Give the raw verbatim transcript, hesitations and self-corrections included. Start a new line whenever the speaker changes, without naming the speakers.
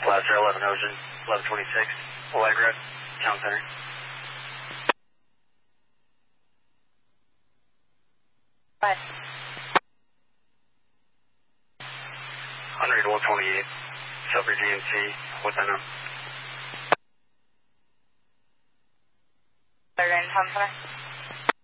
Blaster eleven Ocean, eleven twenty-six, Allegra, Town Center.
What?
Unread one twenty-eight, Silver G M C, what's that now?
Third and Town Center.